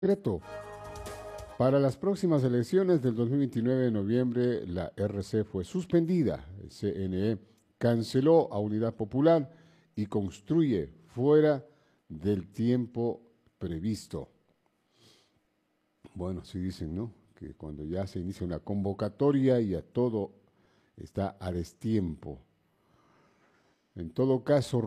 Decreto. Para las próximas elecciones del 2029 de noviembre, la RC fue suspendida. El CNE canceló a Unidad Popular y construye fuera del tiempo previsto. Bueno, sí dicen, ¿no? Que cuando ya se inicia una convocatoria y a todo está a destiempo. En todo caso,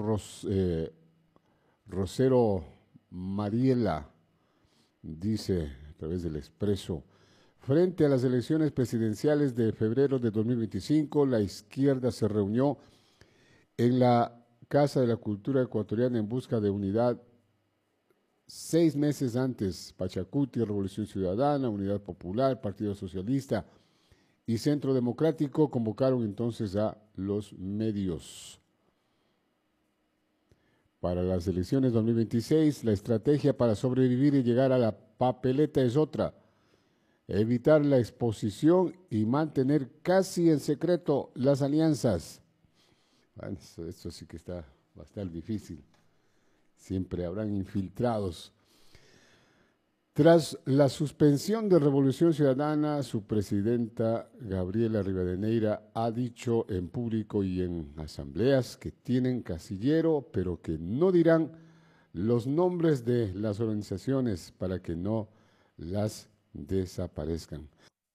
Rosero Mariela dice a través del Expreso: frente a las elecciones presidenciales de febrero de 2025, la izquierda se reunió en la Casa de la Cultura Ecuatoriana en busca de unidad. 6 meses antes, Pachacuti, Revolución Ciudadana, Unidad Popular, Partido Socialista y Centro Democrático convocaron entonces a los medios. Para las elecciones 2026, la estrategia para sobrevivir y llegar a la papeleta es otra: evitar la exposición y mantener casi en secreto las alianzas. Bueno, eso sí que está bastante difícil. Siempre habrán infiltrados. Tras la suspensión de Revolución Ciudadana, su presidenta Gabriela Rivadeneira ha dicho en público y en asambleas que tienen casillero, pero que no dirán los nombres de las organizaciones para que no las desaparezcan.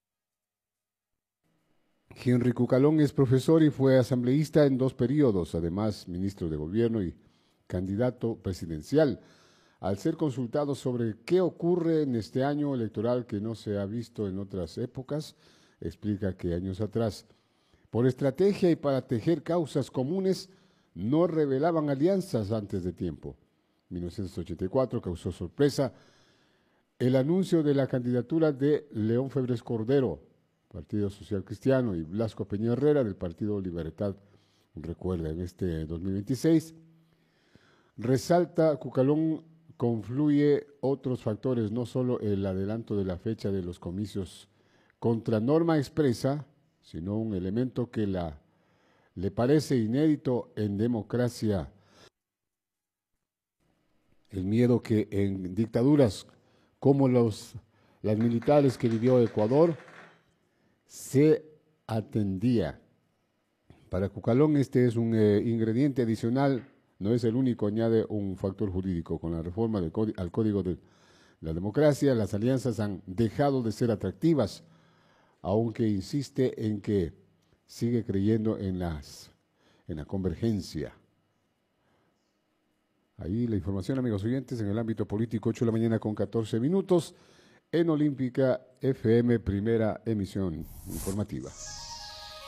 Henry Cucalón es profesor y fue asambleísta en 2 periodos, además ministro de Gobierno y candidato presidencial. Al ser consultado sobre qué ocurre en este año electoral que no se ha visto en otras épocas, explica que años atrás, por estrategia y para tejer causas comunes, no revelaban alianzas antes de tiempo. 1984 causó sorpresa el anuncio de la candidatura de León Febres Cordero, Partido Social Cristiano, y Blasco Peña Herrera, del Partido Libertad. Recuerda, en este 2026, resalta Cucalón, confluye otros factores, no solo el adelanto de la fecha de los comicios contra norma expresa, sino un elemento que le parece inédito en democracia: el miedo que en dictaduras como las militares que vivió Ecuador se atendía. Para Cucalón este es un ingrediente adicional, no es el único, añade un factor jurídico. Con la reforma al Código de la Democracia, las alianzas han dejado de ser atractivas, aunque insiste en que sigue creyendo en la convergencia. Ahí la información, amigos oyentes, en el ámbito político, 8 de la mañana con 14 minutos, en Olímpica FM, primera emisión informativa.